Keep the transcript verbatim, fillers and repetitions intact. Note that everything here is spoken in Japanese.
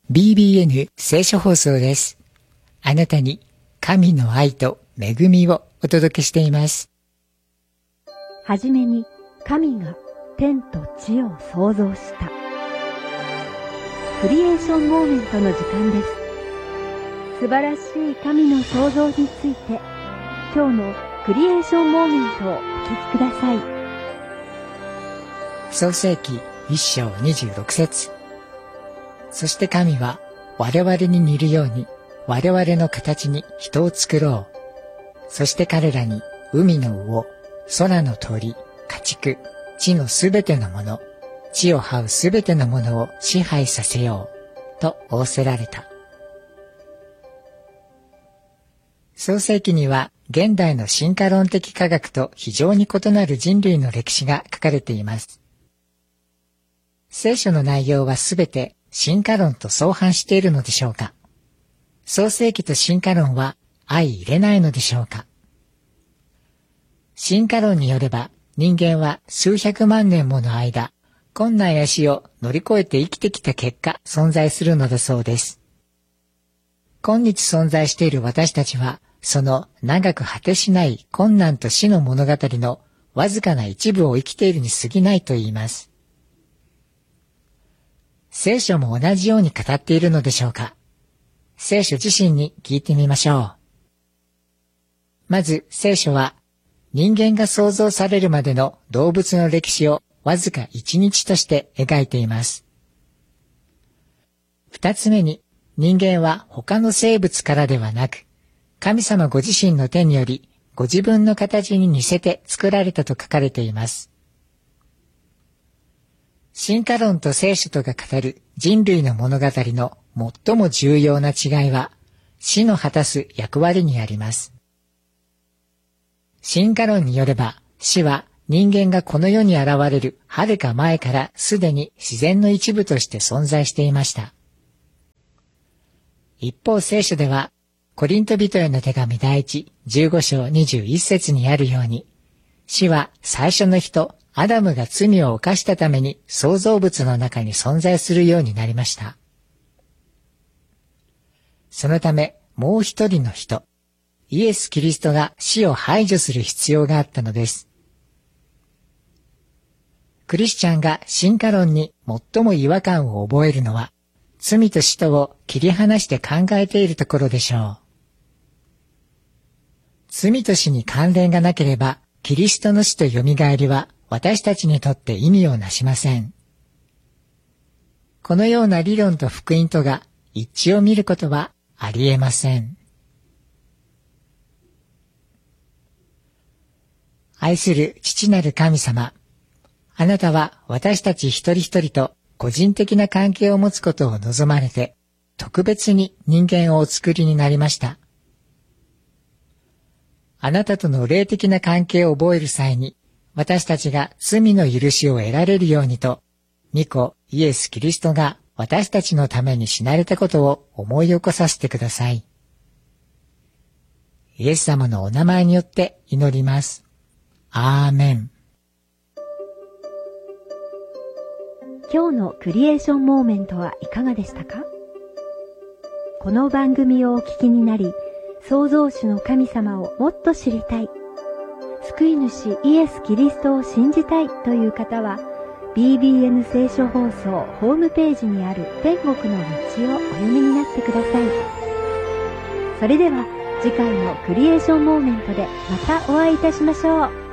ビービーエヌ 聖書放送です。あなたに神の愛と恵みをお届けしています。 はじめに神が天と地を創造した。クリエーションモーメントの時間です。素晴らしい神の創造について、今日のクリエーションモーメントをお聞きください。 創世記一章にじゅうろく節。そして神は我々に似るように我々の形に人を作ろう。そして彼らに海の魚、空の鳥、家畜、地のすべてのもの、地を這うすべてのものを支配させようと仰せられた。創世記には現代の進化論的科学と非常に異なる人類の歴史が書かれています。聖書の内容はすべて進化論と相反しているのでしょうか？創世記と進化論は相入れないのでしょうか？進化論によれば人間は数百万年もの間、困難や死を乗り越えて生きてきた結果存在するのだそうです。今日存在している私たちは、その長く果てしない困難と死の物語のわずかな一部を生きているに過ぎないと言います。聖書も同じように語っているのでしょうか？聖書自身に聞いてみましょう。まず聖書は人間が創造されるまでの動物の歴史をわずか一日として描いています。二つ目に人間は他の生物からではなく神様ご自身の手によりご自分の形に似せて作られたと書かれています。進化論と聖書とが語る人類の物語の最も重要な違いは死の果たす役割にあります。進化論によれば死は人間がこの世に現れるはるか前からすでに自然の一部として存在していました。一方聖書ではコリント人への手紙第一じゅうご章にじゅういち節にあるように死は最初の人アダムが罪を犯したために創造物の中に存在するようになりました。そのためもう一人の人、イエス・キリストが死を排除する必要があったのです。クリスチャンが進化論に最も違和感を覚えるのは、罪と死とを切り離して考えているところでしょう。罪と死に関連がなければ、キリストの死とよみがえりは私たちにとって意味をなしません。このような理論と福音とが一致を見ることはありえません。愛する父なる神様、あなたは私たち一人一人と個人的な関係を持つことを望まれて、特別に人間をお作りになりました。あなたとの霊的な関係を覚える際に、私たちが罪の許しを得られるようにと、御子イエス・キリストが私たちのために死なれたことを思い起こさせてください。イエス様のお名前によって祈ります。アーメン。 今日のクリエーションモーメントはいかがでしたか？この番組をお聞きになり、創造主の神様をもっと知りたい、救い主イエス・キリストを信じたいという方は、ビービーエヌ 聖書放送ホームページにある天国の道をお読みになってください。それでは次回のクリエーションモーメントでまたお会いいたしましょう。